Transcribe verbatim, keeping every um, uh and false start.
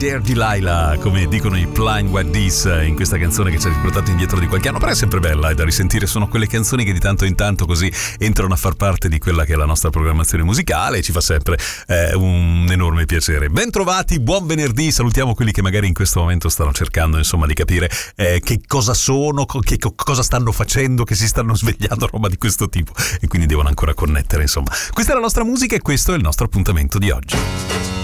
Dear Delilah, come dicono i Blind White Dees in questa canzone che ci ha riportato indietro di qualche anno, però è sempre bella, è da risentire, sono quelle canzoni che di tanto in tanto così entrano a far parte di quella che è la nostra programmazione musicale e ci fa sempre eh, un enorme piacere. Ben trovati, buon venerdì, salutiamo quelli che magari in questo momento stanno cercando insomma di capire eh, che cosa sono, che cosa stanno facendo, che si stanno svegliando, roba di questo tipo, e quindi devono ancora connettere insomma. Questa è la nostra musica e questo è il nostro appuntamento di oggi.